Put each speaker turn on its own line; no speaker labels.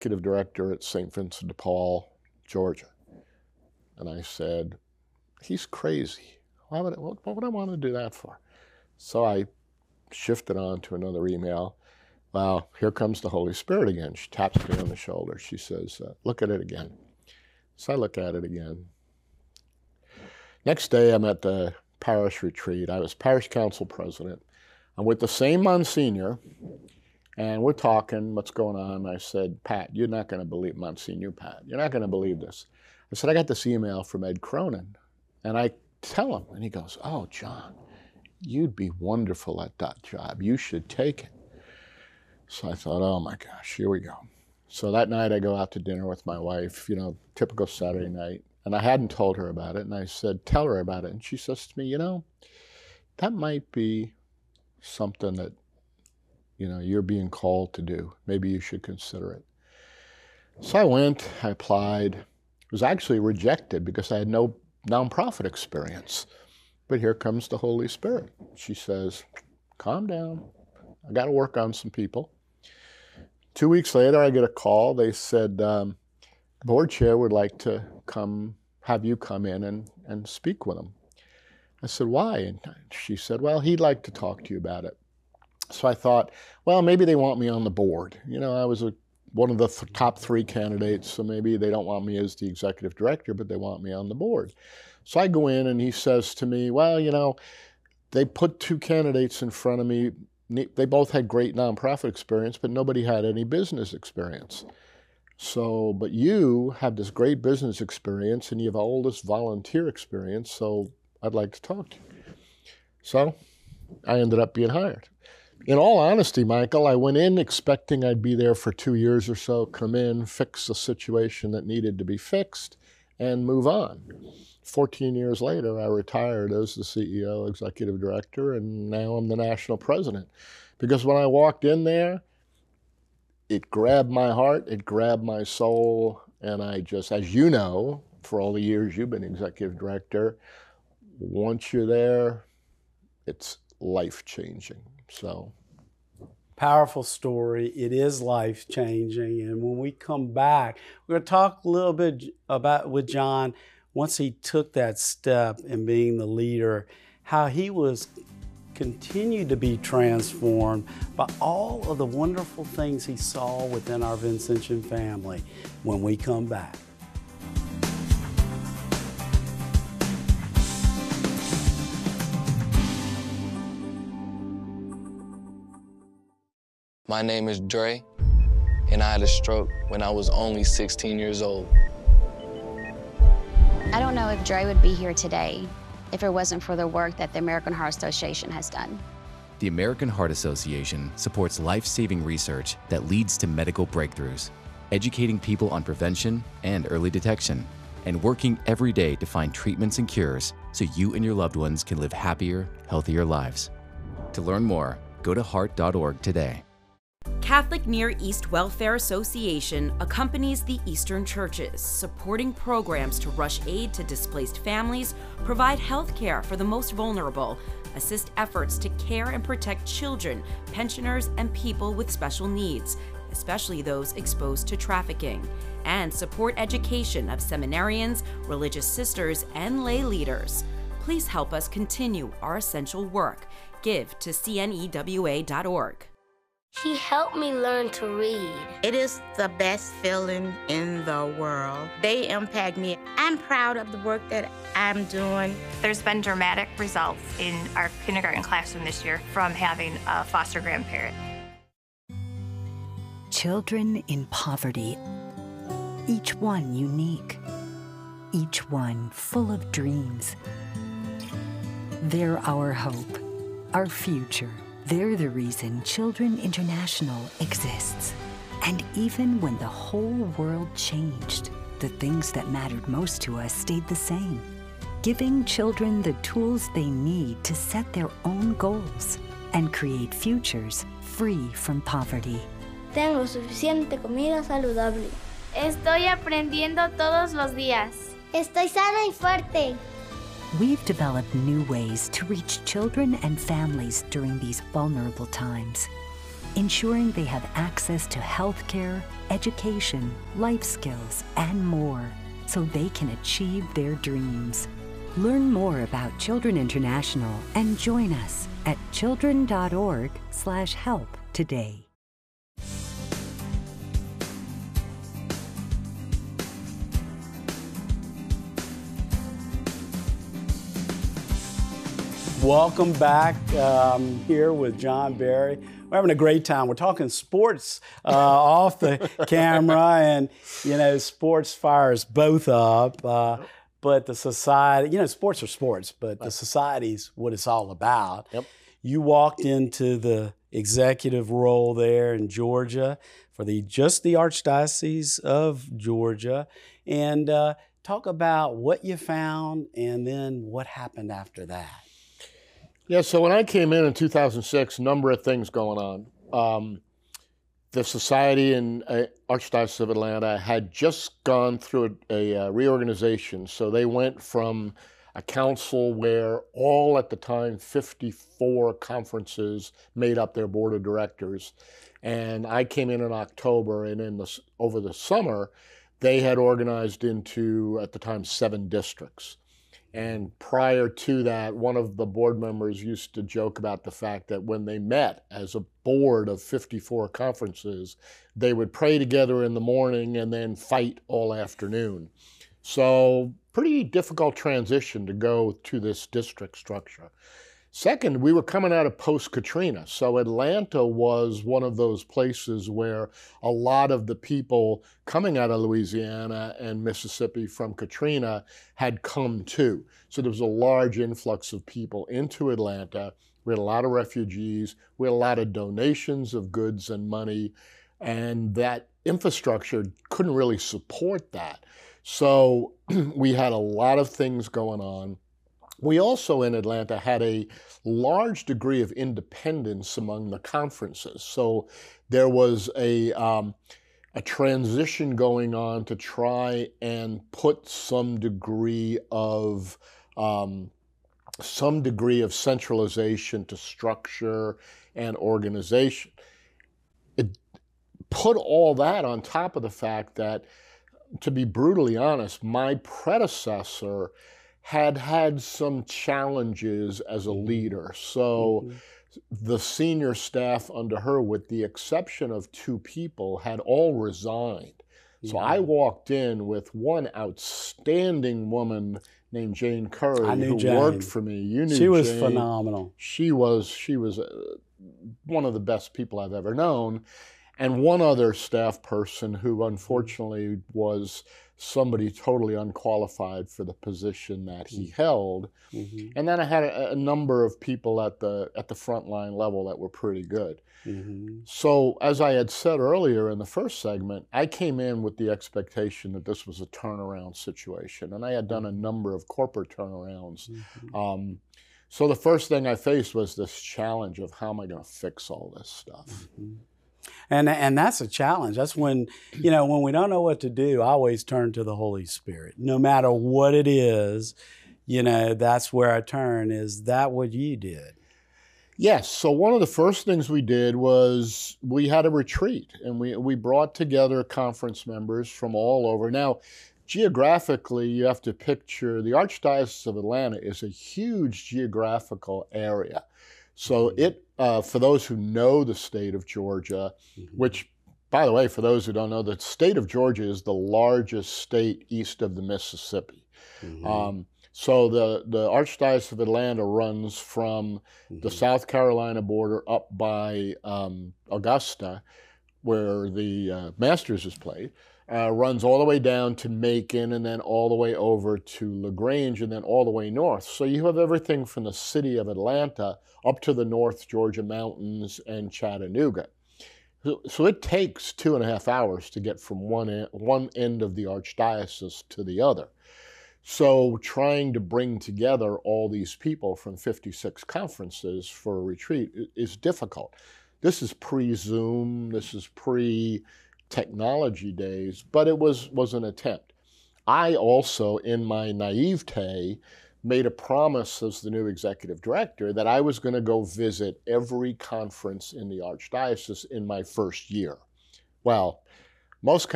executive director at St. Vincent de Paul, Georgia. And I said, he's crazy. What would I want to do that for? So I shifted on to another email. Well, here comes the Holy Spirit again. She taps me on the shoulder. She says, look at it again. So I look at it again. Next day, I'm at the parish retreat. I was parish council president. I'm with the same Monsignor, and we're talking, what's going on? I said, Pat, you're not going to believe, Monsignor Pat, you're not going to believe this. I said, I got this email from Ed Cronin. And I tell him, and he goes, oh, John, you'd be wonderful at that job. You should take it. So I thought, oh my gosh, here we go. So that night I go out to dinner with my wife, you know, typical Saturday night. And I hadn't told her about it. And I said, tell her about it. And she says to me, you know, that might be something that, you know, you're being called to do. Maybe you should consider it. So I went, I applied. It was actually rejected because I had no nonprofit experience. But here comes the Holy Spirit. She says, calm down. I got to work on some people. 2 weeks later, I get a call. They said, board chair would like to have you come in and speak with him. I said, why? And she said, well, he'd like to talk to you about it. So I thought, well, maybe they want me on the board. You know, I was one of the top 3 candidates, so maybe they don't want me as the executive director, but they want me on the board. So I go in and he says to me, well, you know, they put 2 candidates in front of me. They both had great nonprofit experience, but nobody had any business experience. So, but you have this great business experience and you have all this volunteer experience, so I'd like to talk to you. So I ended up being hired. In all honesty, Michael, I went in expecting I'd be there for 2 years or so, come in, fix a situation that needed to be fixed, and move on. 14 years later, I retired as the CEO, executive director, and now I'm the national president. Because when I walked in there, it grabbed my heart, it grabbed my soul, and I just, as you know, for all the years you've been executive director, once you're there, it's life-changing. So,
powerful story. It is life-changing. And when we come back, we're going to talk a little bit about with John, once he took that step in being the leader, how he was continued to be transformed by all of the wonderful things he saw within our Vincentian family when we come back.
My name is Dre, and I had a stroke when I was only 16 years old.
I don't know if Dre would be here today if it wasn't for the work that the American Heart Association has done.
The American Heart Association supports life-saving research that leads to medical breakthroughs, educating people on prevention and early detection, and working every day to find treatments and cures so you and your loved ones can live happier, healthier lives. To learn more, go to heart.org today.
Catholic Near East Welfare Association accompanies the Eastern churches, supporting programs to rush aid to displaced families, provide health care for the most vulnerable, assist efforts to care and protect children, pensioners, and people with special needs, especially those exposed to trafficking, and support education of seminarians, religious sisters, and lay leaders. Please help us continue our essential work. Give to cnewa.org.
He helped me learn to read.
It is the best feeling in the world. They impact me. I'm proud of the work that I'm doing.
There's been dramatic results in our kindergarten classroom this year from having a foster grandparent.
Children in poverty, each one unique, each one full of dreams. They're our hope, our future. They're the reason Children International exists. And even when the whole world changed, the things that mattered most to us stayed the same. Giving children the tools they need to set their own goals and create futures free from poverty.
Tengo suficiente comida saludable.
Estoy aprendiendo todos los días.
Estoy sana y fuerte.
We've developed new ways to reach children and families during these vulnerable times. ensuring they have access to health care, education, life skills, and more, so they can achieve their dreams. Learn more about Children International and join us at children.org/help today.
Welcome back. Here with John Berry. We're having a great time. We're talking sports off the camera, and sports fires both up. But the society, sports are sports, but the society's what it's all about.
Yep.
You walked into the executive role there in Georgia for just the Archdiocese of Georgia, and talk about what you found and then what happened after that.
Yeah, so when I came in 2006, a number of things going on. The society in Archdiocese of Atlanta had just gone through a reorganization. So they went from a council where all at the time 54 conferences made up their board of directors. And I came in October, and over the summer, they had organized into, at the time, 7 districts. And prior to that, one of the board members used to joke about the fact that when they met as a board of 54 conferences, they would pray together in the morning and then fight all afternoon. So pretty difficult transition to go to this district structure. Second, we were coming out of post-Katrina. So Atlanta was one of those places where a lot of the people coming out of Louisiana and Mississippi from Katrina had come to. So there was a large influx of people into Atlanta. We had a lot of refugees. We had a lot of donations of goods and money. And that infrastructure couldn't really support that. So we had a lot of things going on. We also in Atlanta had a large degree of independence among the conferences. So there was a transition going on to try and put some degree of centralization to structure and organization. It put all that on top of the fact that, to be brutally honest, my predecessor had some challenges as a leader. So the senior staff under her, with the exception of 2 people, had all resigned. So I walked in with one outstanding woman named Jane Curry, who worked for me. You knew
she was
Jane.
Phenomenal.
She was one of the best people I've ever known. And one other staff person who unfortunately was somebody totally unqualified for the position that he held. And then I had a number of people at the frontline level that were pretty good. So as I had said earlier in the first segment, I came in with the expectation that this was a turnaround situation, and I had done a number of corporate turnarounds. So the first thing I faced was this challenge of how am I going to fix all this stuff?
And that's a challenge. That's when, when we don't know what to do, I always turn to the Holy Spirit. No matter what it is, that's where I turn. Is that what you did?
Yes. So one of the first things we did was we had a retreat, and we brought together conference members from all over. Now, geographically, you have to picture the Archdiocese of Atlanta is a huge geographical area. So it, for those who know the state of Georgia, which, by the way, for those who don't know, the state of Georgia is the largest state east of the Mississippi. So the Archdiocese of Atlanta runs from the South Carolina border up by Augusta, where the Masters is played, runs all the way down to Macon, and then all the way over to LaGrange, and then all the way north. So you have everything from the city of Atlanta up to the North Georgia mountains and Chattanooga. So it takes 2.5 hours to get from one end of the archdiocese to the other. So trying to bring together all these people from 56 conferences for a retreat is difficult. This is pre-Zoom, this is pre-technology days, but it was an attempt. I also, in my naivete, made a promise as the new executive director that I was going to go visit every conference in the Archdiocese in my first year. Well, most